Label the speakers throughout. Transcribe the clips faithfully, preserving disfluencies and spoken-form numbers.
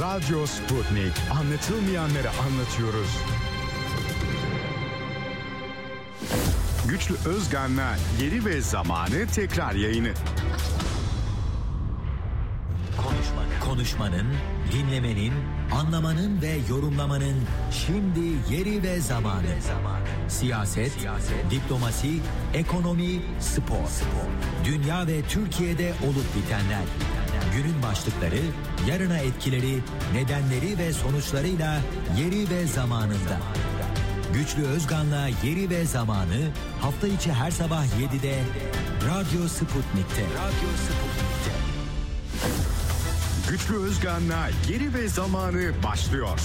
Speaker 1: Radyo Sputnik. Anlatılmayanları anlatıyoruz. Güçlü Özgan'la Yeri ve Zamanı tekrar yayını.
Speaker 2: Konuşmanın, konuşmanın, dinlemenin, anlamanın ve yorumlamanın şimdi yeri ve zamanı. Siyaset, Siyaset diplomasi, ekonomi, spor. spor. Dünya ve Türkiye'de olup bitenler. Günün başlıkları, yarına etkileri, nedenleri ve sonuçlarıyla yeri ve zamanında. Güçlü Özgan'la Yeri ve Zamanı hafta içi her sabah yedide Radyo Sputnik'te. Radyo Sputnik'te.
Speaker 1: Güçlü Özgan'la Yeri ve Zamanı başlıyor.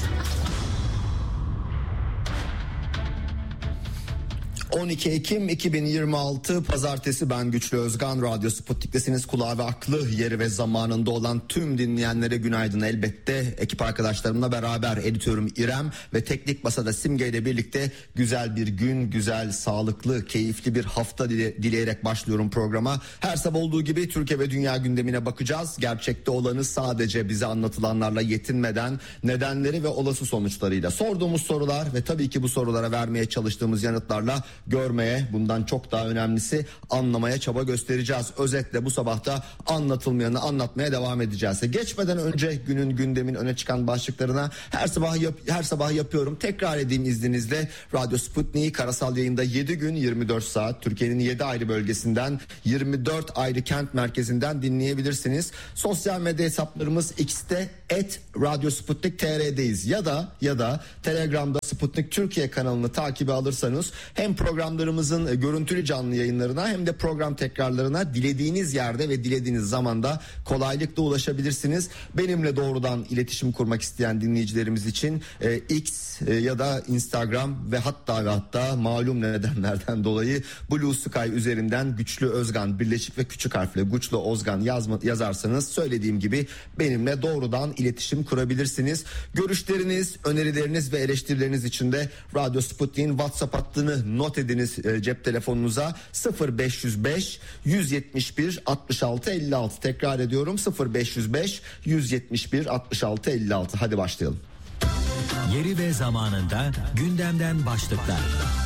Speaker 3: on iki Ekim iki bin yirmi altı Pazartesi, ben Güçlü Özgan. Radyo Sputnik'tesiniz. Kulağı ve aklı yeri ve zamanında olan tüm dinleyenlere günaydın. Elbette ekip arkadaşlarımla beraber editörüm İrem ve teknik masada Simge ile birlikte güzel bir gün, güzel, sağlıklı, keyifli bir hafta dile, dileyerek başlıyorum programa. Her sabah olduğu gibi Türkiye ve dünya gündemine bakacağız. Gerçekte olanı sadece bize anlatılanlarla yetinmeden nedenleri ve olası sonuçlarıyla, sorduğumuz sorular ve tabii ki bu sorulara vermeye çalıştığımız yanıtlarla görmeye, bundan çok daha önemlisi anlamaya çaba göstereceğiz. Özetle bu sabahta anlatılmayanı anlatmaya devam edeceğiz. Geçmeden önce günün, gündemin öne çıkan başlıklarına her sabah yap, her sabah yapıyorum. Tekrar edeyim izninizle. Radyo Sputnik'i karasal yayında yedi gün yirmi dört saat Türkiye'nin yedi ayrı bölgesinden, yirmi dört ayrı kent merkezinden dinleyebilirsiniz. Sosyal medya hesaplarımız X'te et Radyo Sputnik T R'deyiz ya da ya da Telegram'da Sputnik Türkiye kanalını takibe alırsanız hem programlarımızın görüntülü canlı yayınlarına hem de program tekrarlarına dilediğiniz yerde ve dilediğiniz zamanda kolaylıkla ulaşabilirsiniz. Benimle doğrudan iletişim kurmak isteyen dinleyicilerimiz için e, X e, ya da Instagram ve hatta ve hatta malum nedenlerden dolayı Blue Sky üzerinden Güçlü Özgan birleşik ve küçük harfle Güçlü Özgan yazma, yazarsanız söylediğim gibi benimle doğrudan iletişim kurabilirsiniz. Görüşleriniz, önerileriniz ve eleştirileriniz için de Radyo Sputnik'in WhatsApp hattını not ediniz e, cep telefonunuza. Sıfır beş yüz beş yüz yetmiş bir altmış altı elli altı. Tekrar ediyorum, sıfır beş yüz beş yüz yetmiş bir altmış altı elli altı. Hadi başlayalım.
Speaker 2: Yeri ve zamanında gündemden başlıklar.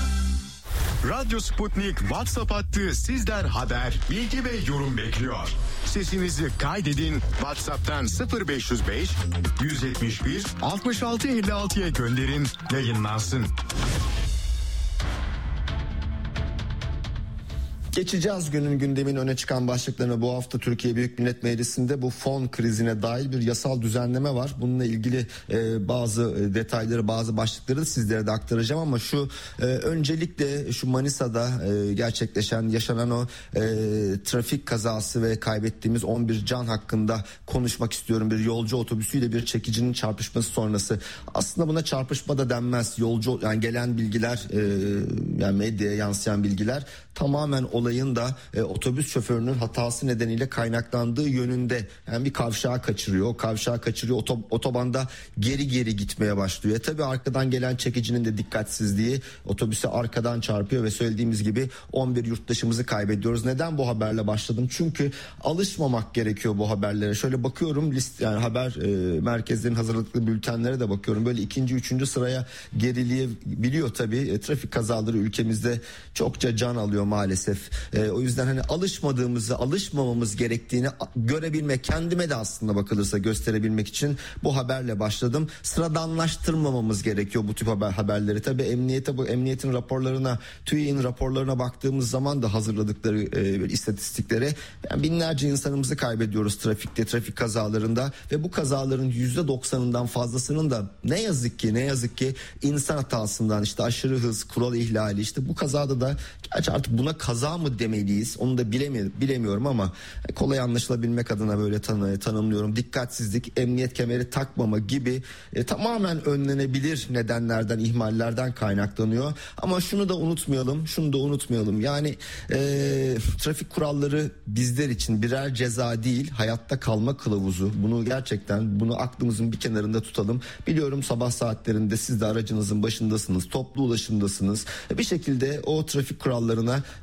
Speaker 1: Radyo Sputnik WhatsApp hattı sizden haber, bilgi ve yorum bekliyor. Sesinizi kaydedin, WhatsApp'tan sıfır beş yüz beş yüz yetmiş bir altmış altı elli altıya gönderin, yayınlansın.
Speaker 3: Geçeceğiz günün, gündemin öne çıkan başlıklarına. Bu hafta Türkiye Büyük Millet Meclisi'nde bu fon krizine dair bir yasal düzenleme var. Bununla ilgili e, bazı detayları, bazı başlıkları da sizlere de aktaracağım ama şu e, öncelikle şu Manisa'da e, gerçekleşen, yaşanan o e, trafik kazası ve kaybettiğimiz on bir can hakkında konuşmak istiyorum. Bir yolcu otobüsüyle bir çekicinin çarpışması sonrası. Aslında buna çarpışma da denmez. Yolcu, yani gelen bilgiler, e, yani medyaya yansıyan bilgiler tamamen olayın da e, otobüs şoförünün hatası nedeniyle kaynaklandığı yönünde. Yani bir kavşağı kaçırıyor, o kavşağı kaçırıyor, otob- otobanda geri geri gitmeye başlıyor. E, tabii arkadan gelen çekicinin de dikkatsizliği otobüse arkadan çarpıyor ve söylediğimiz gibi on bir yurttaşımızı kaybediyoruz. Neden bu haberle başladım? Çünkü alışmamak gerekiyor bu haberlere. Şöyle bakıyorum list, yani haber e, merkezlerinin hazırladıkları bültenlere de bakıyorum. Böyle ikinci, üçüncü sıraya gerileyebiliyor tabii. E, trafik kazaları ülkemizde çokça can alıyor maalesef. E, o yüzden hani alışmadığımızı, alışmamamız gerektiğini görebilmek, kendime de aslında bakılırsa gösterebilmek için bu haberle başladım. Sıradanlaştırmamamız gerekiyor bu tip haber, haberleri. Tabii emniyete, bu emniyetin raporlarına, TÜİK'in raporlarına baktığımız zaman da hazırladıkları e, istatistiklere, yani binlerce insanımızı kaybediyoruz trafikte, trafik kazalarında ve bu kazaların yüzde doksanından fazlasının da ne yazık ki ne yazık ki insan hatasından, işte aşırı hız, kural ihlali, işte bu kazada da gerçi artık buna kaza mı demeliyiz onu da bilemiyorum, bilemiyorum ama kolay anlaşılabilmek adına böyle tanı, tanımlıyorum. Dikkatsizlik, emniyet kemeri takmama gibi e, tamamen önlenebilir nedenlerden, ihmallerden kaynaklanıyor. Ama şunu da unutmayalım, şunu da unutmayalım. Yani e, trafik kuralları bizler için birer ceza değil, hayatta kalma kılavuzu. Bunu gerçekten, bunu aklımızın bir kenarında tutalım. Biliyorum sabah saatlerinde siz de aracınızın başındasınız, toplu ulaşımdasınız. Bir şekilde o trafik kurallarına riayet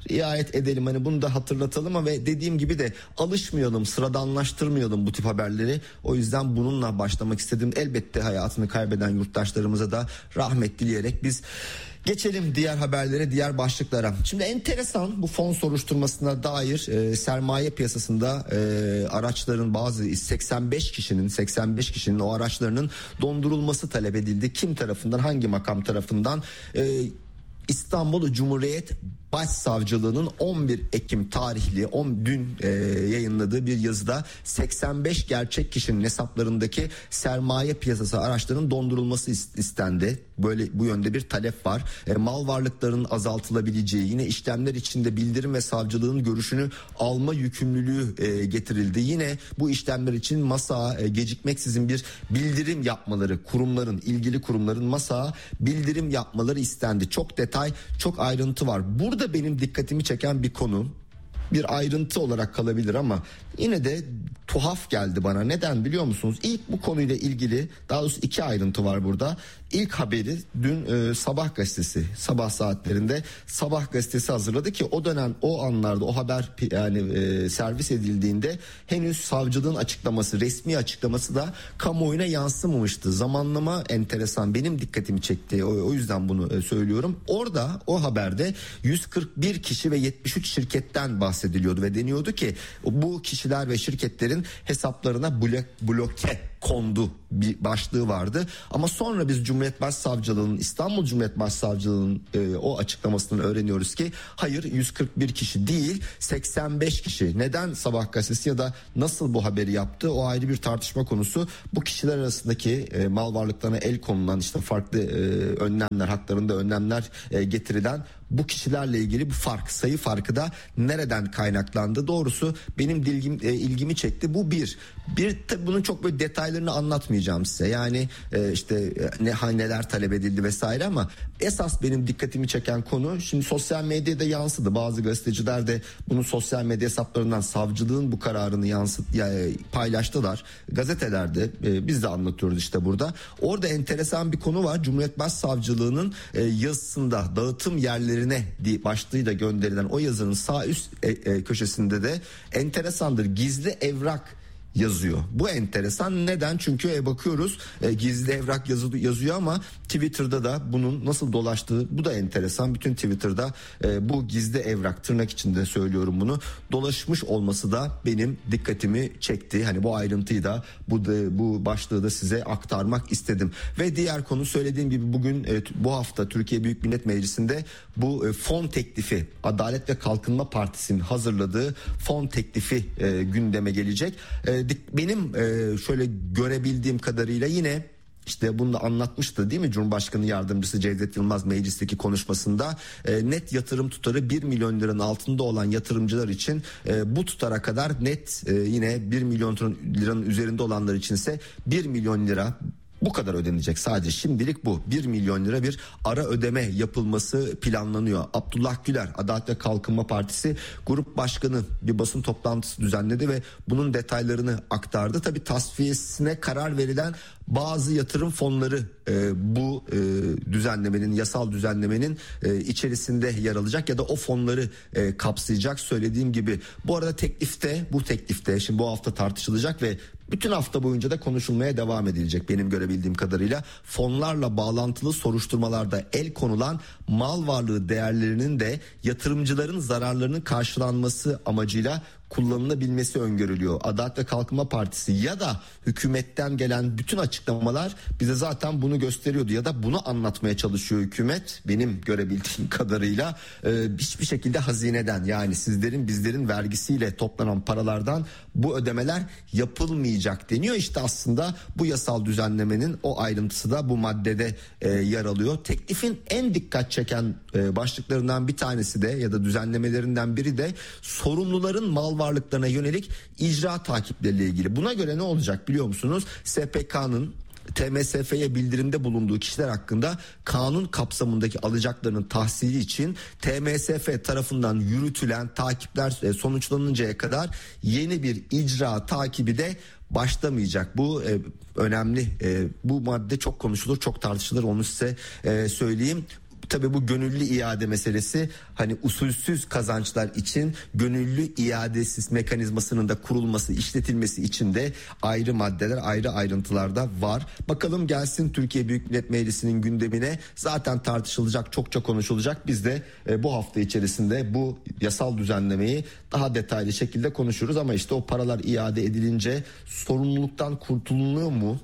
Speaker 3: şikayet edelim. Hani bunu da hatırlatalım ama ve dediğim gibi de alışmayalım, sıradanlaştırmayalım bu tip haberleri. O yüzden bununla başlamak istedim. Elbette hayatını kaybeden yurttaşlarımıza da rahmet dileyerek biz geçelim diğer haberlere, diğer başlıklara. Şimdi enteresan, bu fon soruşturmasına dair e, sermaye piyasasında e, araçların bazı seksen beş kişinin seksen beş kişinin o araçlarının dondurulması talep edildi. Kim tarafından, hangi makam tarafından? E, İstanbul Cumhuriyet Başsavcılığı'nın on bir Ekim tarihli on, dün e, yayınladığı bir yazıda seksen beş gerçek kişinin hesaplarındaki sermaye piyasası araçlarının dondurulması istendi. Böyle bu yönde bir talep var. E, mal varlıklarının azaltılabileceği, yine işlemler içinde bildirim ve savcılığın görüşünü alma yükümlülüğü e, getirildi. Yine bu işlemler için masaya e, gecikmeksizin bir bildirim yapmaları, kurumların, ilgili kurumların masaya bildirim yapmaları istendi. Çok detay, çok ayrıntı var. Burada benim dikkatimi çeken bir konu, bir ayrıntı olarak kalabilir ama yine de tuhaf geldi bana. Neden biliyor musunuz? İlk bu konuyla ilgili, daha doğrusu iki ayrıntı var burada. İlk haberi dün e, Sabah gazetesi, sabah saatlerinde Sabah gazetesi hazırladı ki o dönem, o anlarda o haber yani e, servis edildiğinde henüz savcılığın açıklaması, resmi açıklaması da kamuoyuna yansımamıştı. Zamanlama enteresan, benim dikkatimi çekti. O, o yüzden bunu e, söylüyorum. Orada, o haberde yüz kırk bir kişi ve yetmiş üç şirketten bahsediliyordu ve deniyordu ki bu kişiler ve şirketlerin hesaplarına blok, bloke kondu bir başlığı vardı. Ama sonra biz Cumhuriyet Başsavcılığı'nın, İstanbul Cumhuriyet Başsavcılığı'nın e, o açıklamasını öğreniyoruz ki hayır, yüz kırk bir kişi değil, seksen beş kişi. Neden Sabah gazetesi ya da nasıl bu haberi yaptı, o ayrı bir tartışma konusu. Bu kişiler arasındaki e, mal varlıklarına el konulan, işte farklı e, önlemler, haklarında önlemler e, getirilen bu kişilerle ilgili bu fark, sayı farkı da nereden kaynaklandı? Doğrusu benim dilgim, e, ilgimi çekti. Bu bir. Bir tabii bunun çok böyle detaylarını anlatmayacağım size. Yani e, işte e, ne neler talep edildi vesaire ama esas benim dikkatimi çeken konu, şimdi sosyal medyada yansıdı. Bazı gazeteciler de bunu sosyal medya hesaplarından savcılığın bu kararını yansıt yani paylaştılar. Gazetelerde e, biz de anlatıyoruz işte burada. Orada enteresan bir konu var. Cumhuriyet Başsavcılığı'nın e, yazısında dağıtım yerleri başlığıyla gönderilen o yazının sağ üst e, e, köşesinde de enteresandır, gizli evrak yazıyor. Bu enteresan. Neden? Çünkü e, bakıyoruz e, gizli evrak yazı, yazıyor ama Twitter'da da bunun nasıl dolaştığı, bu da enteresan. Bütün Twitter'da e, bu gizli evrak, tırnak içinde söylüyorum bunu, dolaşmış olması da benim dikkatimi çekti. Hani bu ayrıntıyı da bu da, bu başlığı da size aktarmak istedim. Ve diğer konu, söylediğim gibi bugün e, bu hafta Türkiye Büyük Millet Meclisi'nde bu e, fon teklifi, Adalet ve Kalkınma Partisi'nin hazırladığı fon teklifi e, gündeme gelecek. E, benim e, şöyle görebildiğim kadarıyla yine işte bunu da anlatmıştı değil mi Cumhurbaşkanı Yardımcısı Cevdet Yılmaz meclisteki konuşmasında, e, net yatırım tutarı bir milyon liranın altında olan yatırımcılar için e, bu tutara kadar net e, yine bir milyon liranın üzerinde olanlar içinse bir milyon lira bu kadar ödenecek. Sadece şimdilik bu bir milyon lira bir ara ödeme yapılması planlanıyor. Abdullah Güler, Adalet ve Kalkınma Partisi Grup Başkanı bir basın toplantısı düzenledi ve bunun detaylarını aktardı. Tabii tasfiyesine karar verilen bazı yatırım fonları e, bu e, düzenlemenin, yasal düzenlemenin e, içerisinde yer alacak ya da o fonları e, kapsayacak. Söylediğim gibi bu arada teklifte, bu teklifte şimdi bu hafta tartışılacak ve bütün hafta boyunca da konuşulmaya devam edilecek benim görebildiğim kadarıyla. Fonlarla bağlantılı soruşturmalarda el konulan mal varlığı değerlerinin de yatırımcıların zararlarının karşılanması amacıyla kullanılabilmesi öngörülüyor. Adalet ve Kalkınma Partisi ya da hükümetten gelen bütün açıklamalar bize zaten bunu gösteriyordu ya da bunu anlatmaya çalışıyor hükümet. Benim görebildiğim kadarıyla e, hiçbir şekilde hazineden, yani sizlerin bizlerin vergisiyle toplanan paralardan bu ödemeler yapılmayacak deniyor. İşte aslında bu yasal düzenlemenin o ayrıntısı da bu maddede e, yer alıyor. Teklifin en dikkat çeken e, başlıklarından bir tanesi de ya da düzenlemelerinden biri de sorumluların mal varlıklarına yönelik icra takipleriyle ilgili. Buna göre ne olacak biliyor musunuz? S P K'nın T M S F'ye bildirimde bulunduğu kişiler hakkında kanun kapsamındaki alacaklarının tahsili için T M S F tarafından yürütülen takipler sonuçlanıncaya kadar yeni bir icra takibi de başlamayacak. Bu e, önemli. E, bu madde çok konuşulur, çok tartışılır, onu size e, söyleyeyim. tabii bu gönüllü iade meselesi, hani usulsüz kazançlar için gönüllü iadesiz mekanizmasının da kurulması, işletilmesi için de ayrı maddeler, ayrı ayrıntılar da var. Bakalım gelsin Türkiye Büyük Millet Meclisi'nin gündemine. Zaten tartışılacak, çokça konuşulacak. Biz de e, bu hafta içerisinde bu yasal düzenlemeyi daha detaylı şekilde konuşuruz. Ama işte o paralar iade edilince sorumluluktan kurtulunuyor mu?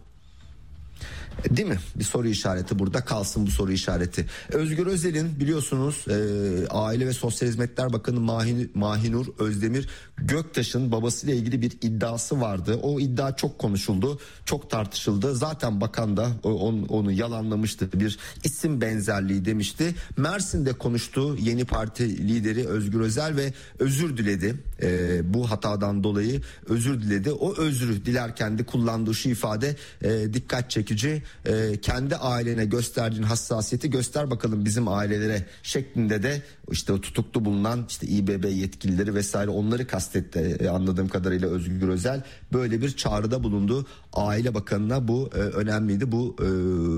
Speaker 3: Değil mi? Bir soru işareti burada kalsın, bu soru işareti. Özgür Özel'in biliyorsunuz e, Aile ve Sosyal Hizmetler Bakanı Mahin, Mahinur Özdemir Göktaş'ın babasıyla ilgili bir iddiası vardı. O iddia çok konuşuldu, çok tartışıldı. Zaten bakan da onu, onu yalanlamıştı. Bir isim benzerliği demişti. Mersin'de konuştu yeni parti lideri Özgür Özel ve özür diledi. E, bu hatadan dolayı özür diledi. O özrü dilerken de kullandığı şu ifade e, dikkat çekici. E, kendi ailene gösterdiğin hassasiyeti göster bakalım bizim ailelere şeklinde de işte o tutuklu bulunan işte İ B B yetkilileri vesaire onları kastetti e, anladığım kadarıyla Özgür Özel böyle bir çağrıda bulundu. Aile Bakanı'na bu e, önemliydi. Bu e,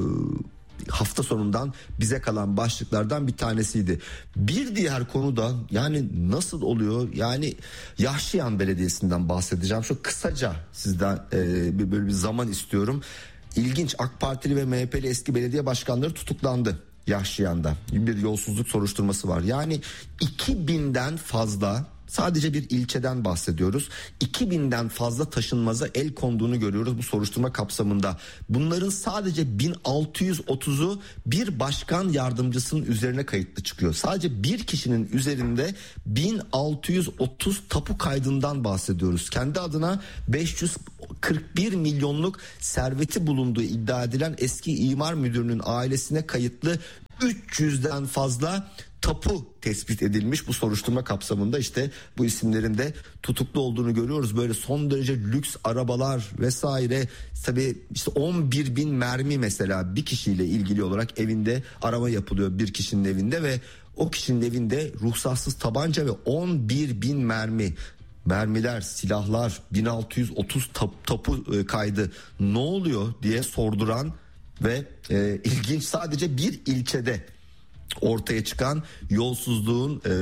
Speaker 3: hafta sonundan bize kalan başlıklardan bir tanesiydi. Bir diğer konu da yani nasıl oluyor? Yani Yahşiyan Belediyesi'nden bahsedeceğim. Şu kısaca sizden e, bir böyle bir zaman istiyorum. İlginç, AK Partili ve M H P'li eski belediye başkanları tutuklandı Yahşiyan'da. Bir yolsuzluk soruşturması var. Yani iki binden fazla, sadece bir ilçeden bahsediyoruz, iki binden fazla taşınmaza el konduğunu görüyoruz bu soruşturma kapsamında. Bunların sadece bin altı yüz otuzu bir başkan yardımcısının üzerine kayıtlı çıkıyor. Sadece bir kişinin üzerinde bin altı yüz otuz tapu kaydından bahsediyoruz. Kendi adına beş yüz kırk bir milyonluk serveti bulunduğu iddia edilen eski imar müdürünün ailesine kayıtlı üç yüzden fazla tapu tespit edilmiş bu soruşturma kapsamında. İşte bu isimlerin de tutuklu olduğunu görüyoruz. Böyle son derece lüks arabalar vesaire, tabii işte on bir bin mermi mesela bir kişiyle ilgili olarak evinde arama yapılıyor bir kişinin evinde ve o kişinin evinde ruhsatsız tabanca ve on bir bin mermi. Mermiler, silahlar, bin altı yüz otuz tap, tapu e, kaydı ne oluyor diye sorduran ve e, ilginç sadece bir ilçede ortaya çıkan yolsuzluğun e,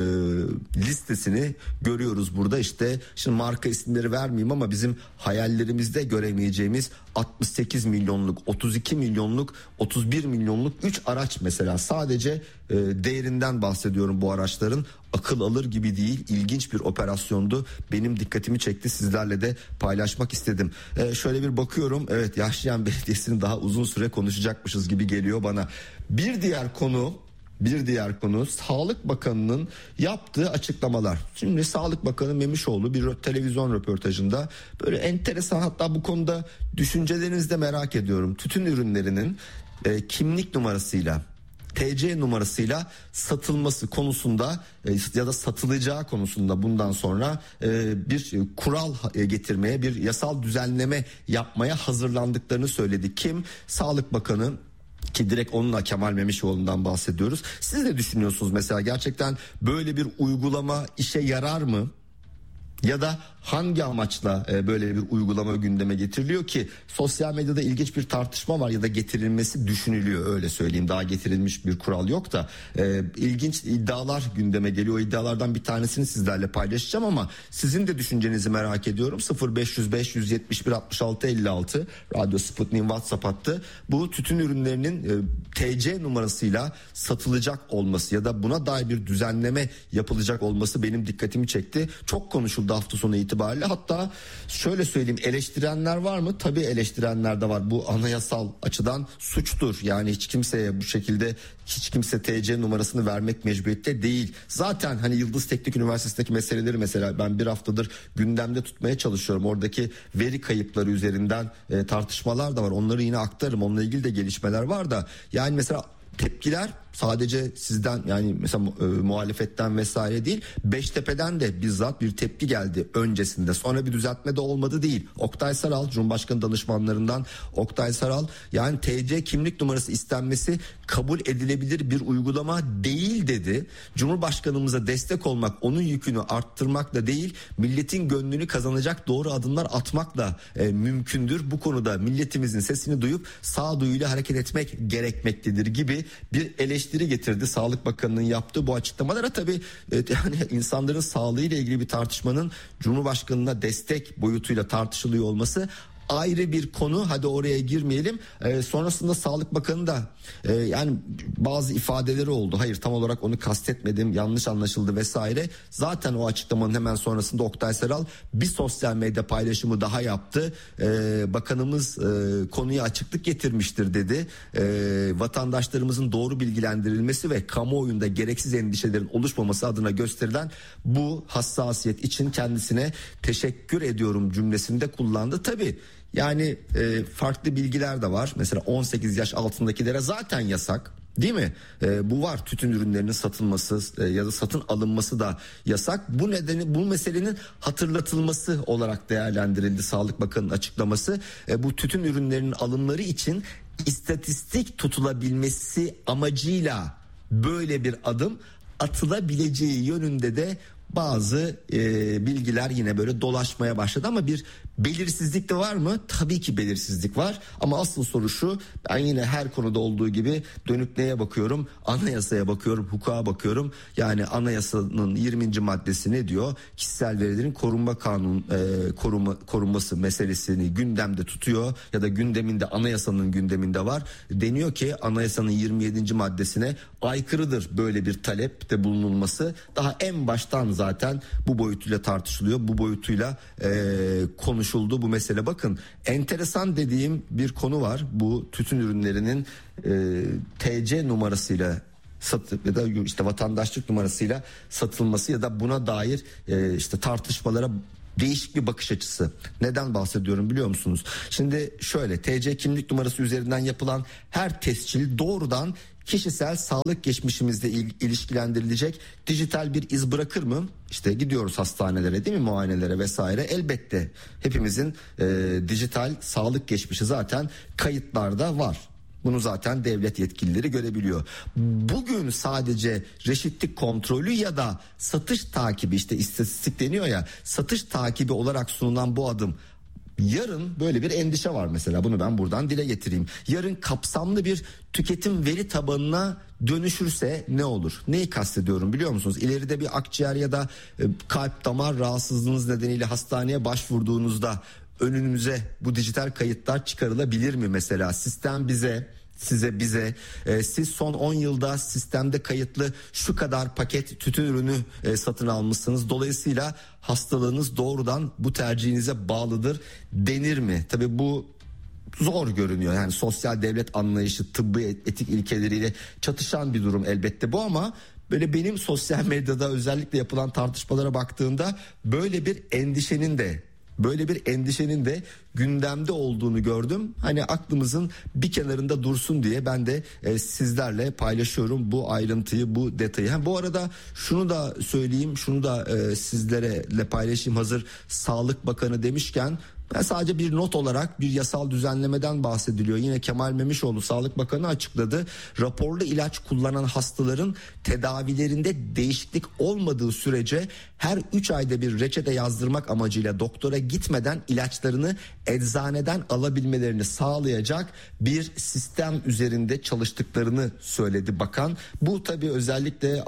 Speaker 3: listesini görüyoruz burada. İşte şimdi marka isimleri vermeyeyim ama bizim hayallerimizde göremeyeceğimiz altmış sekiz milyonluk, otuz iki milyonluk, otuz bir milyonluk üç araç mesela, sadece e, değerinden bahsediyorum bu araçların. Akıl alır gibi değil, ilginç bir operasyondu. Benim dikkatimi çekti, sizlerle de paylaşmak istedim. E, şöyle bir bakıyorum, evet Yahşiyan Belediyesi'ni daha uzun süre konuşacakmışız gibi geliyor bana. Bir diğer konu Bir diğer konu Sağlık Bakanı'nın yaptığı açıklamalar. Şimdi Sağlık Bakanı Memişoğlu bir televizyon röportajında böyle enteresan, hatta bu konuda düşüncelerinizi de merak ediyorum. Tütün ürünlerinin e, kimlik numarasıyla, T C numarasıyla satılması konusunda e, ya da satılacağı konusunda bundan sonra e, bir kural getirmeye, bir yasal düzenleme yapmaya hazırlandıklarını söyledi. Kim? Sağlık Bakanı. Ki direkt onunla, Kemal Memişoğlu'ndan bahsediyoruz. Siz ne düşünüyorsunuz mesela, gerçekten böyle bir uygulama işe yarar mı? Ya da hangi amaçla böyle bir uygulama gündeme getiriliyor ki sosyal medyada ilginç bir tartışma var ya da getirilmesi düşünülüyor, öyle söyleyeyim. Daha getirilmiş bir kural yok da e, ilginç iddialar gündeme geliyor. O iddialardan bir tanesini sizlerle paylaşacağım ama sizin de düşüncenizi merak ediyorum. sıfır beş yüz beş yüz yetmiş bir altmış altı elli altı Radyo Sputnik'in WhatsApp hattı. Bu tütün ürünlerinin e, T C numarasıyla satılacak olması ya da buna dair bir düzenleme yapılacak olması benim dikkatimi çekti. Çok konuşuldu hafta sonu itibariyle. Hatta şöyle söyleyeyim, eleştirenler var mı? Tabii eleştirenler de var. Bu anayasal açıdan suçtur. Yani hiç kimseye bu şekilde, hiç kimse T C numarasını vermek mecburiyette değil. Zaten hani Yıldız Teknik Üniversitesi'ndeki meseleleri mesela ben bir haftadır gündemde tutmaya çalışıyorum. Oradaki veri kayıpları üzerinden e, tartışmalar da var. Onları yine aktarırım. Onunla ilgili de gelişmeler var da. Yani mesela tepkiler sadece sizden, yani mesela e, muhalefetten vesaire değil, Beştepe'den de bizzat bir tepki geldi öncesinde. Sonra bir düzeltme de olmadı değil. Oktay Saral, Cumhurbaşkanı danışmanlarından Oktay Saral, yani T C kimlik numarası istenmesi kabul edilebilir bir uygulama değil dedi. Cumhurbaşkanımıza destek olmak, onun yükünü arttırmakla değil, milletin gönlünü kazanacak doğru adımlar atmakla e, mümkündür. Bu konuda milletimizin sesini duyup sağduyuyla hareket etmek gerekmektedir gibi bir eleştiri eleştiri getirdi Sağlık Bakanı'nın yaptığı bu açıklamalara. Tabii e, yani insanların sağlığıyla ilgili bir tartışmanın Cumhurbaşkanı'na destek boyutuyla tartışılıyor olması ayrı bir konu. Hadi oraya girmeyelim. Ee, sonrasında Sağlık Bakanı da e, yani bazı ifadeleri oldu. Hayır, tam olarak onu kastetmedim, yanlış anlaşıldı vesaire. Zaten o açıklamanın hemen sonrasında Oktay Seral bir sosyal medya paylaşımı daha yaptı. Ee, bakanımız e, konuya açıklık getirmiştir dedi. Ee, vatandaşlarımızın doğru bilgilendirilmesi ve kamuoyunda gereksiz endişelerin oluşmaması adına gösterilen bu hassasiyet için kendisine teşekkür ediyorum cümlesini de kullandı. Tabii yani e, farklı bilgiler de var. Mesela on sekiz yaş altındakilere zaten yasak, değil mi? E, bu var, tütün ürünlerinin satılması e, ya da satın alınması da yasak. Bu nedeni, bu meselenin hatırlatılması olarak değerlendirildi Sağlık Bakanı'nın açıklaması. E, bu tütün ürünlerinin alımları için istatistik tutulabilmesi amacıyla böyle bir adım atılabileceği yönünde de bazı e, bilgiler yine böyle dolaşmaya başladı. Ama bir belirsizlik de var mı? Tabii ki belirsizlik var. Ama asıl soru şu: ben yine her konuda olduğu gibi dönüp neye bakıyorum? Anayasaya bakıyorum, hukuka bakıyorum. Yani anayasanın yirminci maddesi ne diyor? Kişisel verilerin korunma kanun e, koruma, korunması meselesini gündemde tutuyor ya da gündeminde, anayasanın gündeminde var. Deniyor ki anayasanın yirmi yedinci maddesine aykırıdır böyle bir talepte bulunulması. Daha en baştan zaten bu boyutuyla tartışılıyor. Bu boyutuyla e, konuşuldu bu mesele. Bakın, enteresan dediğim bir konu var. Bu tütün ürünlerinin e, T C numarasıyla satıp ya da işte vatandaşlık numarasıyla satılması ya da buna dair e, işte tartışmalara değişik bir bakış açısı. Neden bahsediyorum biliyor musunuz? Şimdi şöyle, T C kimlik numarası üzerinden yapılan her tescil doğrudan kişisel sağlık geçmişimizle il- ilişkilendirilecek dijital bir iz bırakır mı? İşte gidiyoruz hastanelere, değil mi, muayenelere vesaire. Elbette hepimizin e, dijital sağlık geçmişi zaten kayıtlarda var. Bunu zaten devlet yetkilileri görebiliyor. Bugün sadece reşitlik kontrolü ya da satış takibi, işte istatistik deniyor ya, satış takibi olarak sunulan bu adım, yarın böyle bir endişe var mesela, bunu ben buradan dile getireyim. Yarın kapsamlı bir tüketim veri tabanına dönüşürse ne olur? Neyi kastediyorum biliyor musunuz? İleride bir akciğer ya da kalp damar rahatsızlığınız nedeniyle hastaneye başvurduğunuzda önünüze bu dijital kayıtlar çıkarılabilir mi mesela? Sistem bize, size, bize e, siz son on yılda sistemde kayıtlı şu kadar paket tütün ürünü e, satın almışsınız, dolayısıyla hastalığınız doğrudan bu tercihinize bağlıdır denir mi? Tabii bu zor görünüyor. Yani sosyal devlet anlayışı, tıbbi etik ilkeleriyle çatışan bir durum elbette bu, ama böyle benim sosyal medyada özellikle yapılan tartışmalara baktığımda böyle bir endişenin de Böyle bir endişenin de gündemde olduğunu gördüm. Hani aklımızın bir kenarında dursun diye ben de e, sizlerle paylaşıyorum bu ayrıntıyı, bu detayı. Ha, bu arada şunu da söyleyeyim, şunu da e, sizlerle paylaşayım. Hazır Sağlık Bakanı demişken, ben sadece bir not olarak bir yasal düzenlemeden bahsediliyor. Yine Kemal Memişoğlu Sağlık Bakanı açıkladı. Raporlu ilaç kullanan hastaların tedavilerinde değişiklik olmadığı sürece her üç ayda bir reçete yazdırmak amacıyla doktora gitmeden ilaçlarını eczaneden alabilmelerini sağlayacak bir sistem üzerinde çalıştıklarını söyledi bakan. Bu tabii özellikle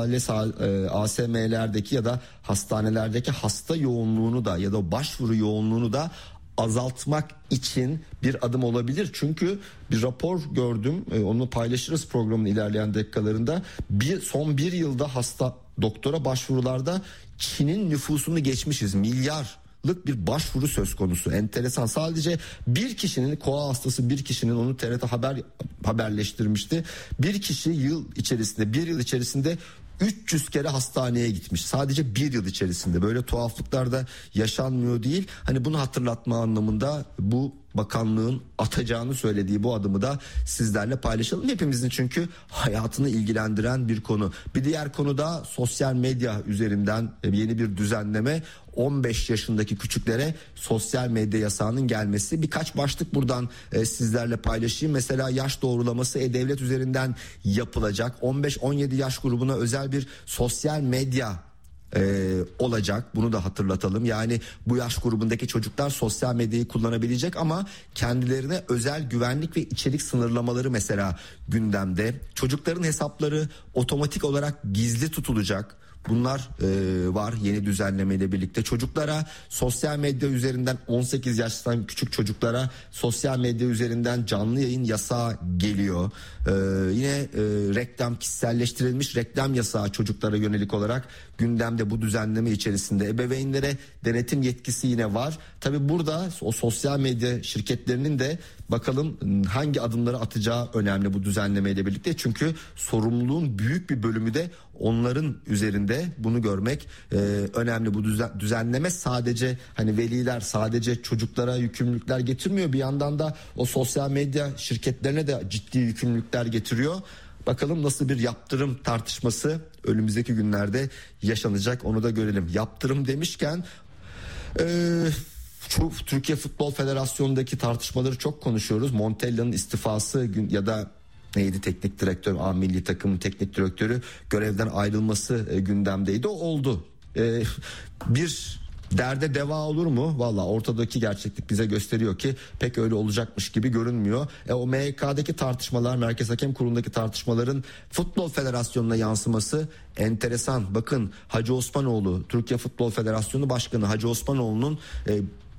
Speaker 3: A S M'lerdeki ya da hastanelerdeki hasta yoğunluğunu da ya da başvuru yoğunluğunu da azaltmak için bir adım olabilir. Çünkü bir rapor gördüm, onu paylaşırız programın ilerleyen dakikalarında. Bir, son bir yılda hasta doktora başvurularda Çin'in nüfusunu geçmişiz. Milyarlık bir başvuru söz konusu. Enteresan. Sadece bir kişinin, koa hastası bir kişinin, onu T R T haber haberleştirmişti. Bir kişi yıl içerisinde, bir yıl içerisinde üç yüz kere hastaneye gitmiş. Sadece bir yıl içerisinde. Böyle tuhaflıklar da yaşanmıyor değil. Hani bunu hatırlatma anlamında bu bakanlığın atacağını söylediği bu adımı da sizlerle paylaşalım. Hepimizin çünkü hayatını ilgilendiren bir konu. Bir diğer konu da sosyal medya üzerinden yeni bir düzenleme. on beş yaşındaki küçüklere sosyal medya yasağının gelmesi. Birkaç başlık buradan e, sizlerle paylaşayım. Mesela yaş doğrulaması e-devlet üzerinden yapılacak. on beş on yedi yaş grubuna özel bir sosyal medya Ee, olacak, bunu da hatırlatalım. Yani bu yaş grubundaki çocuklar sosyal medyayı kullanabilecek ama kendilerine özel güvenlik ve içerik sınırlamaları mesela gündemde. Çocukların hesapları otomatik olarak gizli tutulacak. Bunlar e, var yeni düzenlemeyle birlikte. Çocuklara sosyal medya üzerinden on sekiz yaştan küçük çocuklara sosyal medya üzerinden canlı yayın yasağı geliyor. E, yine e, reklam, kişiselleştirilmiş reklam yasağı çocuklara yönelik olarak gündemde bu düzenleme içerisinde. Ebeveynlere denetim yetkisi yine var. Tabii burada o sosyal medya şirketlerinin de bakalım hangi adımları atacağı önemli bu düzenlemeyle birlikte. Çünkü sorumluluğun büyük bir bölümü de onların üzerinde, bunu görmek e, önemli. Bu düzen, düzenleme sadece hani veliler, sadece çocuklara yükümlülükler getirmiyor. Bir yandan da o sosyal medya şirketlerine de ciddi yükümlülükler getiriyor. Bakalım nasıl bir yaptırım tartışması önümüzdeki günlerde yaşanacak, onu da görelim. Yaptırım demişken Eee Şu Türkiye Futbol Federasyonu'ndaki tartışmaları çok konuşuyoruz. Montella'nın istifası ya da neydi, teknik direktör, A milli takımın teknik direktörü görevden ayrılması gündemdeydi. O oldu. Ee, bir derde deva olur mu? Valla ortadaki gerçeklik bize gösteriyor ki pek öyle olacakmış gibi görünmüyor. E, o M H K'daki tartışmalar, Merkez Hakem Kurulu'ndaki tartışmaların Futbol Federasyonu'na yansıması enteresan. Bakın Hacı Osmanoğlu, Türkiye Futbol Federasyonu Başkanı Hacı Osmanoğlu'nun e,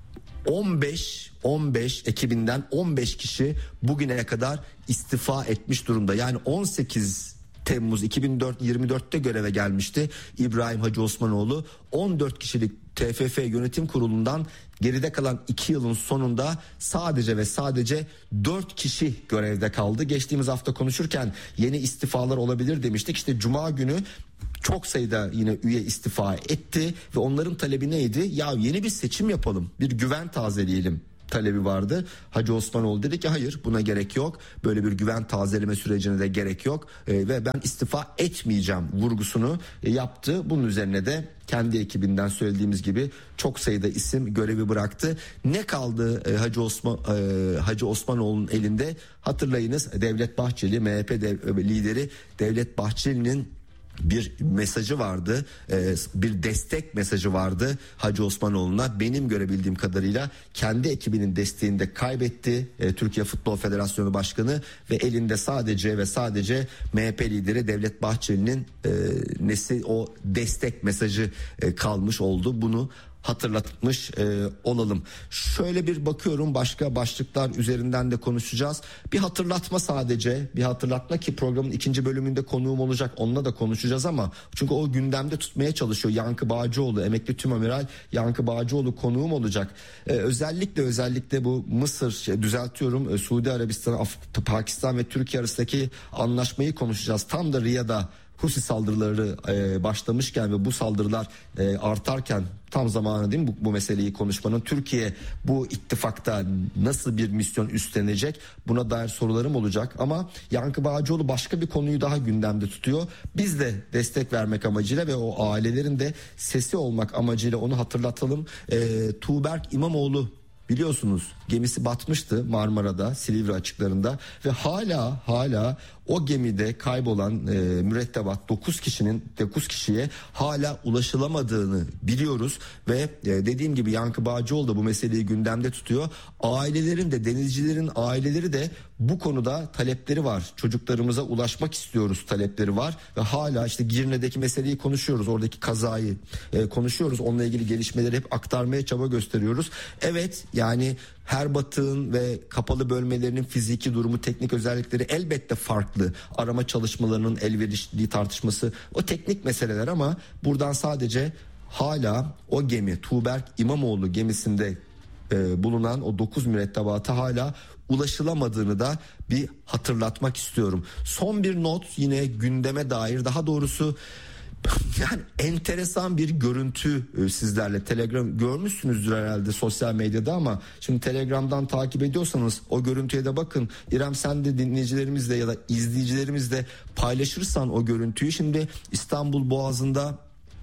Speaker 3: on beş on beş ekibinden on beş kişi bugüne kadar istifa etmiş durumda. Yani on sekiz Temmuz iki bin yirmi dörtte göreve gelmişti İbrahim Hacı Osmanoğlu. on dört kişilik T F F Yönetim Kurulu'ndan geride kalan iki yılın sonunda sadece ve sadece dört kişi görevde kaldı. Geçtiğimiz hafta konuşurken yeni istifalar olabilir demiştik. İşte Cuma günü çok sayıda yine üye istifa etti ve onların talebi neydi? Ya yeni bir seçim yapalım, bir güven tazeleyelim talebi vardı. Hacı Osmanoğlu dedi ki hayır, buna gerek yok. Böyle bir güven tazeleme sürecine de gerek yok. E, ve ben istifa etmeyeceğim vurgusunu e, yaptı. Bunun üzerine de kendi ekibinden söylediğimiz gibi çok sayıda isim görevi bıraktı. Ne kaldı e, Hacı Osman e, Hacı Osmanoğlu'nun elinde? Hatırlayınız, Devlet Bahçeli, M H P dev, lideri Devlet Bahçeli'nin bir mesajı vardı, bir destek mesajı vardı Hacı Osmanoğlu'na. Benim görebildiğim kadarıyla kendi ekibinin desteğini de kaybetti Türkiye Futbol Federasyonu Başkanı ve elinde sadece ve sadece M H P lideri Devlet Bahçeli'nin nesi o destek mesajı kalmış oldu. Bunu hatırlatmış e, olalım. Şöyle bir bakıyorum, başka başlıklar üzerinden de konuşacağız. Bir hatırlatma sadece, bir hatırlatma ki programın ikinci bölümünde konuğum olacak, onunla da konuşacağız ama çünkü o gündemde tutmaya çalışıyor. Yankı Bağcıoğlu, emekli tümamiral Yankı Bağcıoğlu konuğum olacak. E, özellikle özellikle bu Mısır, şey, düzeltiyorum, e, Suudi Arabistan, Af- Pakistan ve Türkiye arasındaki anlaşmayı konuşacağız. Tam da Riyad'a Husi saldırıları e, başlamışken ve bu saldırılar e, artarken tam zamanı değil mi bu, bu meseleyi konuşmanın? Türkiye bu ittifakta nasıl bir misyon üstlenecek? Buna dair sorularım olacak ama Yankı Bağcıoğlu başka bir konuyu daha gündemde tutuyor. Biz de destek vermek amacıyla ve o ailelerin de sesi olmak amacıyla onu hatırlatalım. E, Tuğberk İmamoğlu, biliyorsunuz gemisi batmıştı Marmara'da, Silivri açıklarında ve hala hala o gemide kaybolan e, mürettebat dokuz kişinin dokuz kişiye hala ulaşılamadığını biliyoruz ve e, dediğim gibi Yankı Bağcıoğlu da bu meseleyi gündemde tutuyor. Ailelerin de, denizcilerin aileleri de bu konuda talepleri var. Çocuklarımıza ulaşmak istiyoruz talepleri var ve hala işte Girne'deki meseleyi konuşuyoruz. Oradaki kazayı e, konuşuyoruz. Onunla ilgili gelişmeleri hep aktarmaya çaba gösteriyoruz. Evet, yani her batığın ve kapalı bölmelerinin fiziki durumu, teknik özellikleri elbette farklı. Arama çalışmalarının elverişliliği tartışması, o teknik meseleler ama buradan sadece hala o gemi, Tuğberk İmamoğlu gemisinde e, bulunan o dokuz mürettebata hala ulaşılamadığını da bir hatırlatmak istiyorum. Son bir not yine gündeme dair, daha doğrusu yani enteresan bir görüntü sizlerle. Telegram görmüşsünüzdür herhalde sosyal medyada ama şimdi Telegram'dan takip ediyorsanız o görüntüye de bakın. İrem, sen de dinleyicilerimizle ya da izleyicilerimizle paylaşırsan o görüntüyü. Şimdi İstanbul Boğazı'nda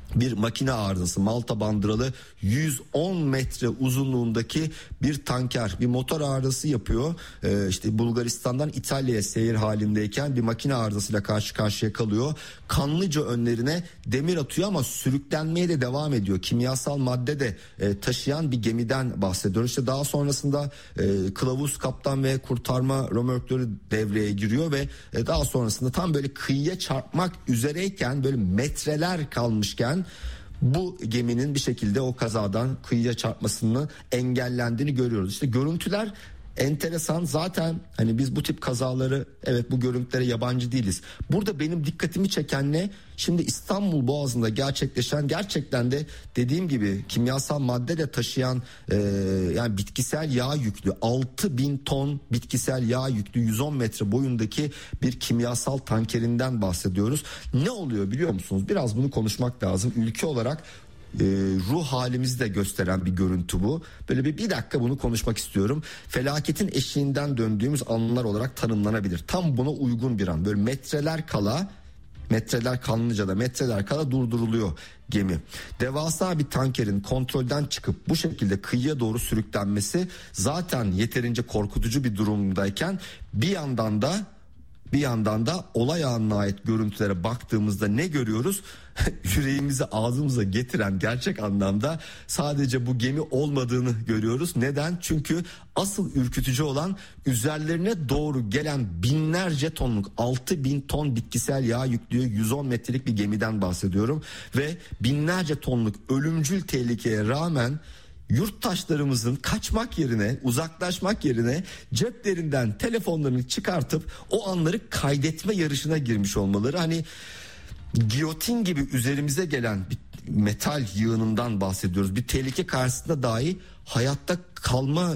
Speaker 3: bir makine arızası, Malta bandıralı yüz on metre uzunluğundaki bir tanker bir motor arızası yapıyor. Ee, işte Bulgaristan'dan İtalya'ya seyir halindeyken bir makine arızasıyla karşı karşıya kalıyor. Kanlıca önlerine demir atıyor ama sürüklenmeye de devam ediyor. Kimyasal madde de e, taşıyan bir gemiden bahsediyoruz. İşte daha sonrasında e, kılavuz kaptan ve kurtarma römorkları devreye giriyor ve e, daha sonrasında tam böyle kıyıya çarpmak üzereyken, böyle metreler kalmışken bu geminin bir şekilde o kazadan kıyıya çarpmasını engellendiğini görüyoruz. İşte görüntüler enteresan. Zaten hani biz bu tip kazaları, evet, bu görüntülere yabancı değiliz. Burada benim dikkatimi çeken ne? Şimdi İstanbul Boğazı'nda gerçekleşen, gerçekten de dediğim gibi kimyasal madde de taşıyan e, yani bitkisel yağ yüklü altı bin ton bitkisel yağ yüklü yüz on metre boyundaki bir kimyasal tankerinden bahsediyoruz. Ne oluyor biliyor musunuz? Biraz bunu konuşmak lazım. Ülke olarak Ee, ruh halimizi de gösteren bir görüntü bu. Böyle bir, bir dakika bunu konuşmak istiyorum. Felaketin eşiğinden döndüğümüz anlar olarak tanımlanabilir. Tam buna uygun bir an. Böyle metreler kala, metreler Kanlıca'da metreler kala durduruluyor gemi. Devasa bir tankerin kontrolden çıkıp bu şekilde kıyıya doğru sürüklenmesi zaten yeterince korkutucu bir durumdayken bir yandan da Bir yandan da olay anına ait görüntülere baktığımızda ne görüyoruz? Yüreğimizi ağzımıza getiren, gerçek anlamda sadece bu gemi olmadığını görüyoruz. Neden? Çünkü asıl ürkütücü olan üzerlerine doğru gelen binlerce tonluk, altı bin ton bitkisel yağ yüklü yüz on metrelik bir gemiden bahsediyorum. Ve binlerce tonluk ölümcül tehlikeye rağmen yurttaşlarımızın kaçmak yerine, uzaklaşmak yerine ceplerinden telefonlarını çıkartıp o anları kaydetme yarışına girmiş olmaları. Hani giyotin gibi üzerimize gelen bir metal yığınından bahsediyoruz. Bir tehlike karşısında dahi hayatta kalma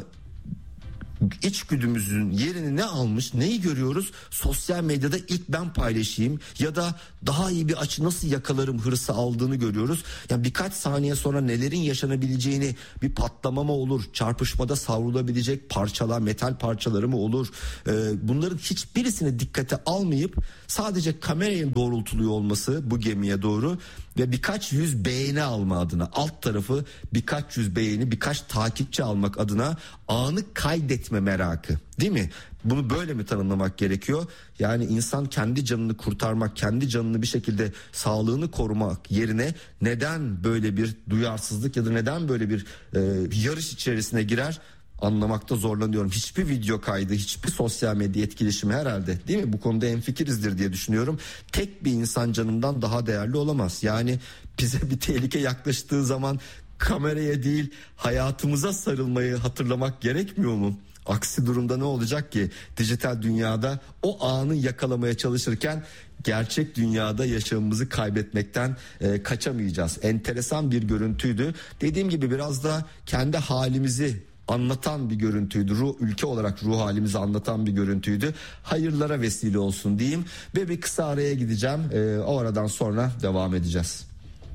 Speaker 3: içgüdümüzün yerini ne almış, neyi görüyoruz? Sosyal medyada ilk ben paylaşayım ya da daha iyi bir açı nasıl yakalarım hırsı aldığını görüyoruz. Yani birkaç saniye sonra nelerin yaşanabileceğini, bir patlama mı olur, çarpışmada savrulabilecek parçalar, metal parçaları mı olur? Ee, bunların hiçbirisini dikkate almayıp sadece kameraya doğrultuluyor olması bu gemiye doğru ve birkaç yüz beğeni alma adına, alt tarafı birkaç yüz beğeni, birkaç takipçi almak adına anı kaydetme merakı, değil mi? Bunu böyle mi tanımlamak gerekiyor? Yani insan kendi canını kurtarmak, kendi canını bir şekilde sağlığını korumak yerine neden böyle bir duyarsızlık ya da neden böyle bir e, yarış içerisine girer? Anlamakta zorlanıyorum. Hiçbir video kaydı, hiçbir sosyal medya etkileşimi herhalde, değil mi? Bu konuda hemfikirizdir diye düşünüyorum. Tek bir insan canından daha değerli olamaz. Yani bize bir tehlike yaklaştığı zaman kameraya değil hayatımıza sarılmayı hatırlamak gerekmiyor mu? Aksi durumda ne olacak ki? Dijital dünyada o anı yakalamaya çalışırken gerçek dünyada yaşamımızı kaybetmekten e, kaçamayacağız. Enteresan bir görüntüydü. Dediğim gibi biraz da kendi halimizi anlatan bir görüntüydü. Ruh, ülke olarak ruh halimizi anlatan bir görüntüydü. Hayırlara vesile olsun diyeyim ve bir kısa araya gideceğim. E, o aradan sonra devam edeceğiz.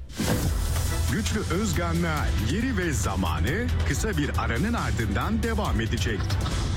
Speaker 1: Güçlü Özgan'la Yeri ve Zamanı kısa bir aranın ardından devam edecek.